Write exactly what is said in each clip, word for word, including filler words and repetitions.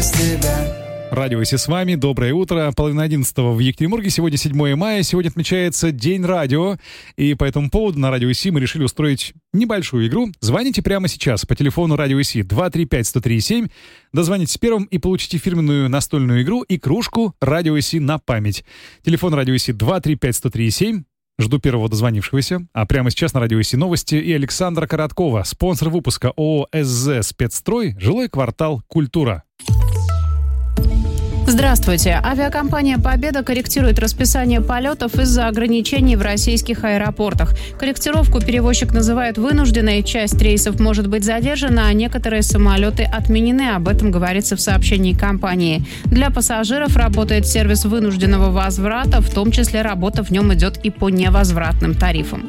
без тебя. Радио ИСИ с вами. Доброе утро. Половина одиннадцатого в Екатеринбурге. Сегодня седьмое мая. Сегодня отмечается День радио. И по этому поводу на Радио ИСИ мы решили устроить небольшую игру. Звоните прямо сейчас по телефону Радио ИСИ два три пять сто три семь. Дозвонитесь первым и получите фирменную настольную игру и кружку Радио ИСИ на память. Телефон Радио ИСИ два три пять сто три семь. Жду первого дозвонившегося. А прямо сейчас на Радио ИСИ новости и Александра Короткова, спонсор выпуска ООО СЗ «Спецстрой», жилой квартал «Культура». Здравствуйте. Авиакомпания «Победа» корректирует расписание полетов из-за ограничений в российских аэропортах. Корректировку перевозчик называет вынужденной. Часть рейсов может быть задержана, а некоторые самолеты отменены. Об этом говорится в сообщении компании. Для пассажиров работает сервис вынужденного возврата, в том числе работа в нем идет и по невозвратным тарифам.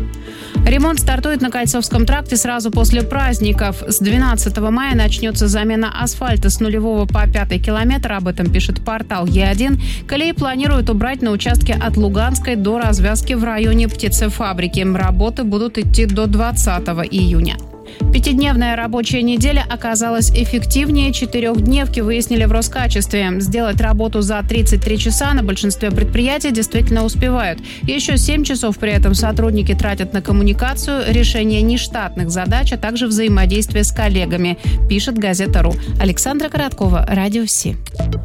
Ремонт стартует на Кольцовском тракте сразу после праздников. С двенадцатого мая начнется замена асфальта с нулевого по пятый километр. Об этом пишет портал Е один. Колеи планируют убрать на участке от Луганской до развязки в районе птицефабрики. Работы будут идти до двадцатого июня. Пятидневная рабочая неделя оказалась эффективнее четырехдневки, выяснили в Роскачестве. Сделать работу за тридцать три часа на большинстве предприятий действительно успевают. Еще семь часов при этом сотрудники тратят на коммуникацию, решение нештатных задач, а также взаимодействие с коллегами, пишет газета.ру. Александра Короткова, Радио ИСИ.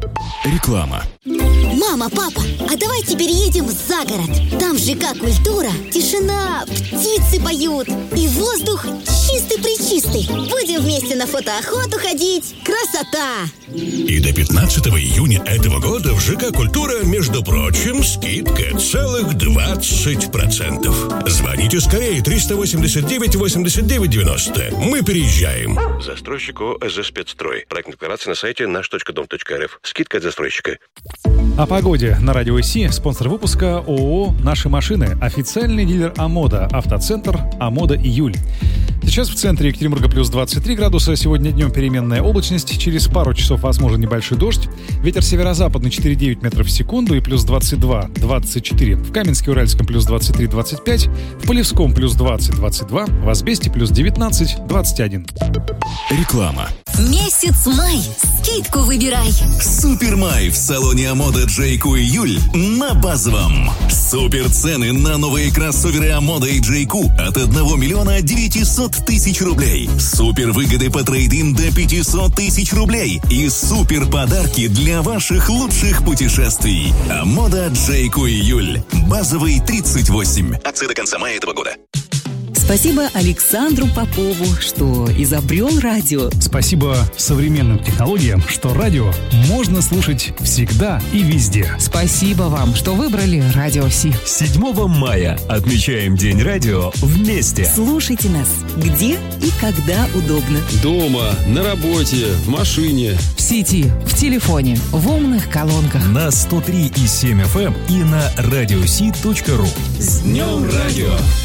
Реклама. Мама, папа, а давайте переедем за город. Там ЖК «Культура», тишина, птицы поют и воздух чистый-пречистый. Будем вместе на фотоохоту ходить. Красота! И до пятнадцатого июня этого года в ЖК «Культура», между прочим, скидка целых двадцать процентов. Звоните скорее триста восемьдесят девять восемьдесят девять девяносто. Мы переезжаем. Застройщик ООО СЗ «Спецстрой». Проектная декларация на сайте наш точка дом точка эр эф. Скидка от застройщика. О погоде на Радио ИСИ. Спонсор выпуска ООО «Наши машины». Официальный дилер «Амода». Автоцентр «Амода Июль». Сейчас в центре Екатеринбурга плюс двадцать три градуса. Сегодня днем переменная облачность. Через пару часов возможен небольшой дождь. Ветер северо-западный четыре целых девять метров в секунду и плюс двадцать два - двадцать четыре. В Каменске-Уральском плюс двадцать три - двадцать пять. В Полевском плюс двадцать - двадцать два. В Асбесте плюс девятнадцать - двадцать один. Реклама. Месяц май. Скидку выбирай. Супер май в салоне Амода Джейку Июль на базовом. Супер цены на новые кроссоверы Амода и Джейку от одного миллиона девятисот тысяч рублей. Супер выгоды по трейд-ин до пятисот тысяч рублей. И супер подарки для ваших лучших путешествий. Амода Джейку Июль. Базовый тридцать восемь. Акция до конца мая этого года. Спасибо Александру Попову, что изобрел радио. Спасибо современным технологиям, что радио можно слушать всегда и везде. Спасибо вам, что выбрали Радио ИСИ. седьмого мая отмечаем День радио вместе. Слушайте нас где и когда удобно. Дома, на работе, в машине. В сети, в телефоне, в умных колонках. На сто три и семь эф эм и на радиоси точка ру. С Днем радио!